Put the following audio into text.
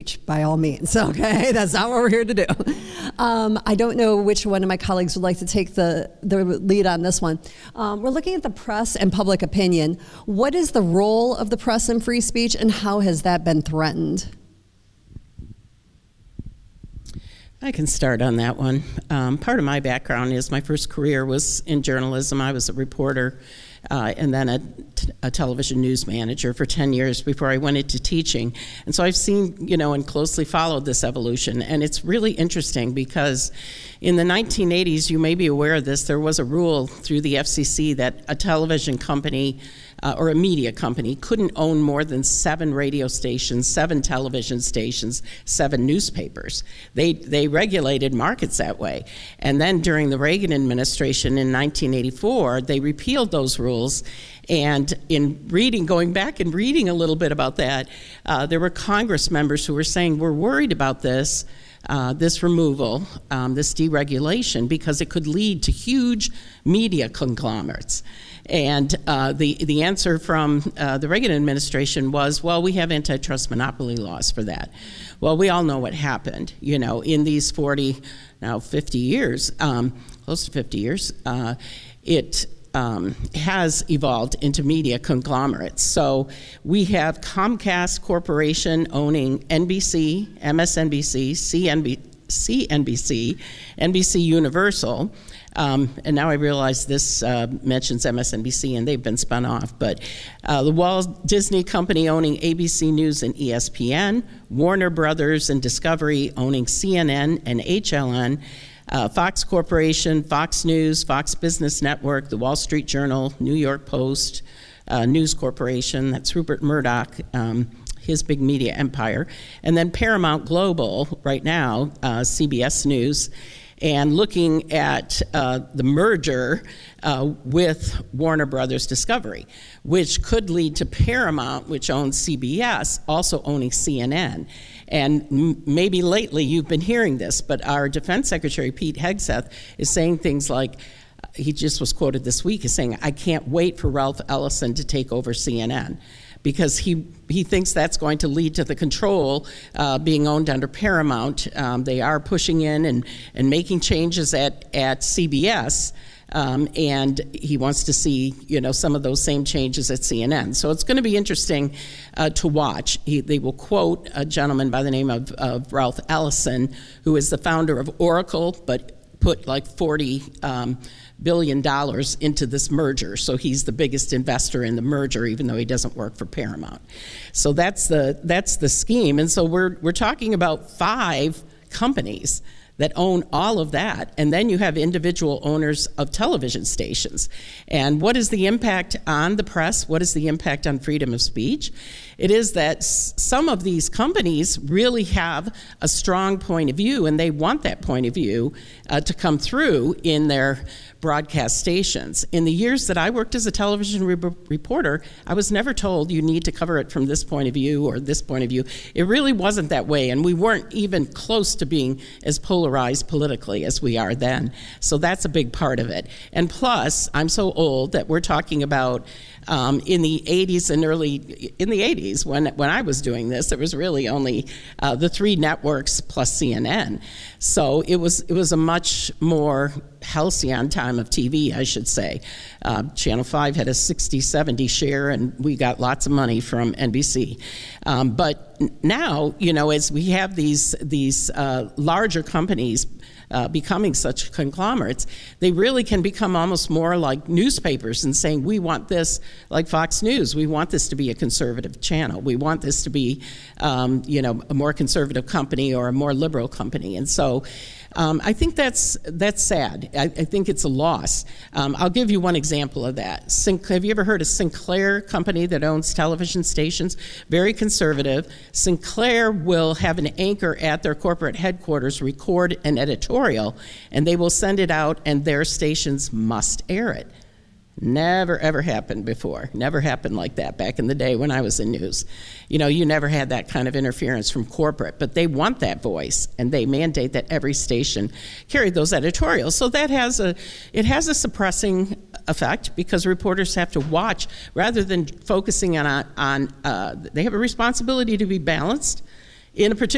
speech, by all means, okay? That's not what we're here to do. I don't know which one of my colleagues would like to take the lead on this one. We're looking at the press and public opinion. What is the role of the press in free speech, and how has that been threatened? I can start on that one. Part of my background is my first career was in journalism. I was a reporter and then a television news manager for 10 years before I went into teaching. And so I've seen, and closely followed this evolution. And it's really interesting because in the 1980s, you may be aware of this, there was a rule through the FCC that a television company or a media company couldn't own more than 7 radio stations, 7 television stations, 7 newspapers. They regulated markets that way. And then during the Reagan administration in 1984, they repealed those rules. And going back and reading a little bit about that, there were Congress members who were saying, we're worried about this removal, this deregulation, because it could lead to huge media conglomerates. And the answer from the Reagan administration was, well, we have antitrust monopoly laws for that. Well, we all know what happened, in these 50 years, close to 50 years, it has evolved into media conglomerates. So we have Comcast Corporation owning NBC, MSNBC, CNBC, NBC Universal, and now I realize this mentions MSNBC, and they've been spun off. But the Walt Disney Company owning ABC News and ESPN, Warner Brothers and Discovery owning CNN and HLN, Fox Corporation, Fox News, Fox Business Network, The Wall Street Journal, New York Post, News Corporation, that's Rupert Murdoch, his big media empire, and then Paramount Global right now, CBS News, and looking at the merger with Warner Brothers Discovery, which could lead to Paramount, which owns CBS, also owning CNN. And maybe lately you've been hearing this, but our Defense Secretary, Pete Hegseth, is saying things like, he just was quoted this week as saying, I can't wait for Ralph Ellison to take over CNN, because he thinks that's going to lead to the control being owned under Paramount. They are pushing in and making changes at CBS, and he wants to see some of those same changes at CNN. So it's going to be interesting to watch. They will quote a gentleman by the name of Ralph Ellison, who is the founder of Oracle, but put like $40 billion into this merger. So he's the biggest investor in the merger, even though he doesn't work for Paramount. So that's the scheme. And so we're talking about 5 companies that own all of that. And then you have individual owners of television stations. And what is the impact on the press? What is the impact on freedom of speech? It is that some of these companies really have a strong point of view, and they want that point of view to come through in their broadcast stations. In the years that I worked as a television reporter, I was never told you need to cover it from this point of view or this point of view. It really wasn't that way, and we weren't even close to being as polarized politically as we are then. So that's a big part of it. And plus, I'm so old that we're talking about in the 80s and in the 80s when I was doing this, there was really only the 3 networks plus CNN. So it was a much more halcyon time of TV, I should say. Channel 5 had a 60-70 share, and we got lots of money from NBC. But now, as we have these larger companies becoming such conglomerates, they really can become almost more like newspapers and saying, we want this, like Fox News, we want this to be a conservative channel. We want this to be, a more conservative company or a more liberal company. And so I think that's sad. I think it's a loss. I'll give you one example of that. Have you ever heard of Sinclair Company that owns television stations? Very conservative. Sinclair will have an anchor at their corporate headquarters record an editorial, and they will send it out, and their stations must air it. Never, ever happened before. Never happened like that back in the day when I was in news. You never had that kind of interference from corporate, but they want that voice, and they mandate that every station carry those editorials. So that has a suppressing effect, because reporters have to watch rather than focusing on they have a responsibility to be balanced in a particular